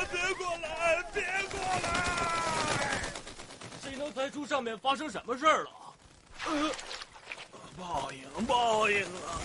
别过来！别过来！ 谁能猜出上面发生什么事儿了？ 报应，报应啊！